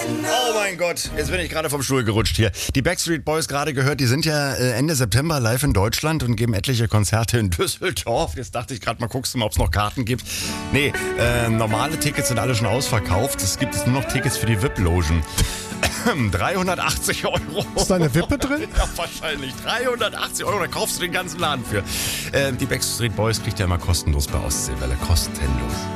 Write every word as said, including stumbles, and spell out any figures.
Oh mein Gott, jetzt bin ich gerade vom Stuhl gerutscht hier. Die Backstreet Boys gerade gehört, die sind ja äh, Ende September live in Deutschland und geben etliche Konzerte in Düsseldorf. Jetzt dachte ich gerade mal, guckst du mal, ob es noch Karten gibt. Nee, äh, normale Tickets sind alle schon ausverkauft. Es gibt jetzt nur noch Tickets für die V I P-Logen. dreihundertachtzig Euro. Ist da eine Wippe drin? Ja, wahrscheinlich. dreihundertachtzig Euro, da kaufst du den ganzen Laden für. Äh, die Backstreet Boys kriegt ja immer kostenlos bei Ostseewelle. Kostenlos.